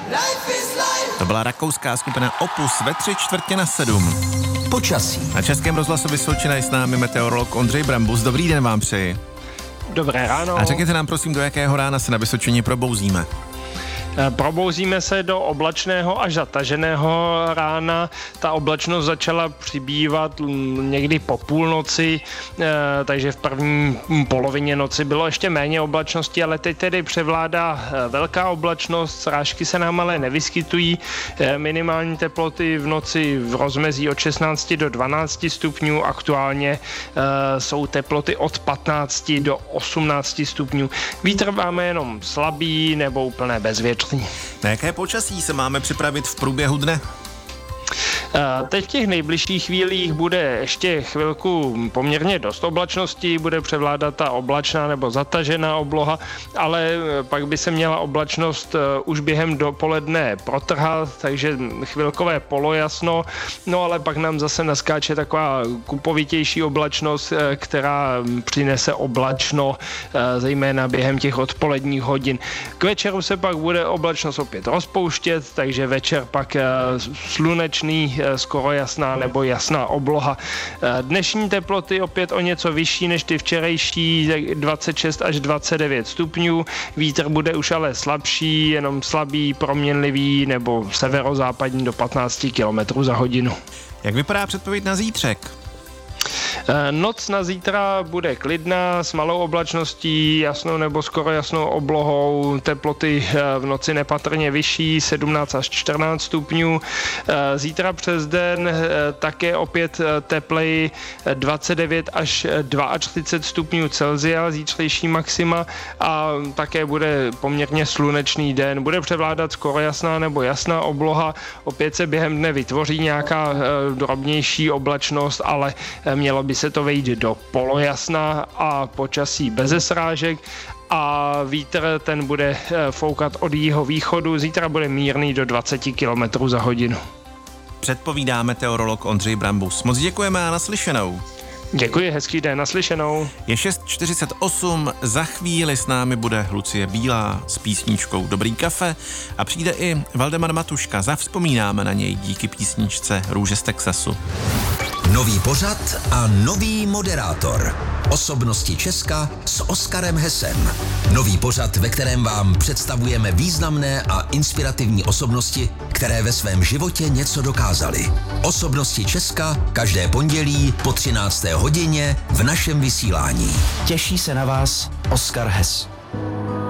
To byla rakouská skupina Opus ve 6:45. Počasí. Na Českém rozhlasu Vysočina je s námi meteorolog Ondřej Brambus. Dobrý den vám přeji. Dobré ráno. A řekněte nám prosím, do jakého rána se na Vysočině probouzíme. Probouzíme se do oblačného až zataženého rána. Ta oblačnost začala přibývat někdy po půlnoci, takže v první polovině noci bylo ještě méně oblačnosti, ale teď tedy převládá velká oblačnost, srážky se nám ale nevyskytují. Minimální teploty v noci v rozmezí od 16 do 12 stupňů, aktuálně jsou teploty od 15 do 18 stupňů. Vítr máme jenom slabý nebo úplné bezvětří. Na jaké počasí se máme připravit v průběhu dne? Teď v těch nejbližších chvílích bude ještě chvilku poměrně dost oblačností, bude převládat ta oblačná nebo zatažená obloha, ale pak by se měla oblačnost už během dopoledne protrhat, takže chvilkové polojasno, no ale pak nám zase naskáče taková kupovitější oblačnost, která přinese oblačno, zejména během těch odpoledních hodin. K večeru se pak bude oblačnost opět rozpouštět, takže večer pak slunečný, skoro jasná nebo jasná obloha. Dnešní teploty opět o něco vyšší než ty včerejší, 26 až 29 stupňů. Vítr bude už ale slabší, jenom slabý, proměnlivý nebo severozápadní do 15 km za hodinu. Jak vypadá předpověď na zítřek? Noc na zítra bude klidná, s malou oblačností, jasnou nebo skoro jasnou oblohou, teploty v noci nepatrně vyšší, 17 až 14 stupňů. Zítra přes den také opět tepleji, 29 až 32 stupňů Celsia, zítřejší maxima, a také bude poměrně slunečný den. Bude převládat skoro jasná nebo jasná obloha, opět se během dne vytvoří nějaká drobnější oblačnost, ale mělo by se to vejít do polojasna a počasí beze srážek, a vítr ten bude foukat od jihovýchodu, zítra bude mírný do 20 km za hodinu. Předpovídá meteorolog Ondřej Brambus. Moc děkujeme a naslyšenou. Děkuji, hezký den, naslyšenou. Je 6:48, za chvíli s námi bude Lucie Bílá s písničkou Dobrý kafe a přijde i Valdemar Matuška. Zavzpomínáme na něj díky písničce Růže z Texasu. Nový pořad a nový moderátor. Osobnosti Česka s Oskarem Hesem. Nový pořad, ve kterém vám představujeme významné a inspirativní osobnosti, které ve svém životě něco dokázaly. Osobnosti Česka každé pondělí po 13. hodině v našem vysílání. Těší se na vás Oskar Hes.